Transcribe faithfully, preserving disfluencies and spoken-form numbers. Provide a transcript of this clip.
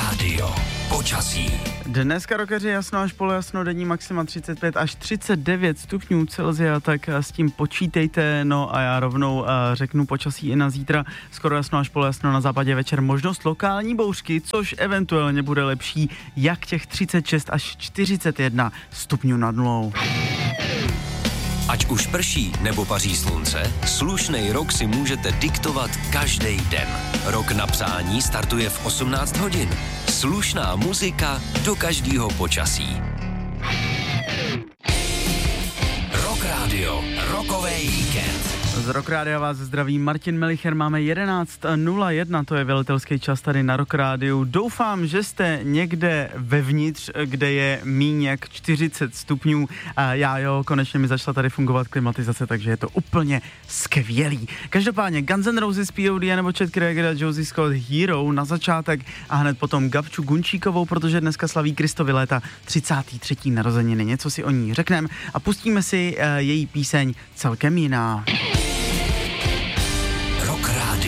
rádio. Počasí. Dneska rokeři jasno až polojasno, denní maxima třicet pět až třicet devět stupňů Celsia, tak s tím počítejte. No a já rovnou uh, řeknu počasí i na zítra. Skoro jasno až polojasno, na západě večer možnost lokální bouřky, což eventuálně bude lepší jak těch třicet šest až čtyřicet jedna stupňů nad nulou. Ať už prší nebo paří slunce, slušnej rok si můžete diktovat každý den. Rok na přání startuje v osmnáct hodin. Slušná muzika do každého počasí. Rock Radio, rokovej víkend. Z Rock Rádia vás zdraví Martin Melicher, máme jedenáct nula jedna, to je velitelský čas tady na Rock Rádiu. Doufám, že jste někde vevnitř, kde je míň jak čtyřicet stupňů. A já jo, konečně mi začala tady fungovat klimatizace, takže je to úplně skvělý. Každopádně Guns N' Roses, P O D nebo Chet Krieger a Josie Scott Hero na začátek a hned potom Gabču Gunčíkovou, protože dneska slaví Kristovi léta třicáté třetí narozeniny. Něco si o ní řekneme a pustíme si uh, její píseň Celkem jiná.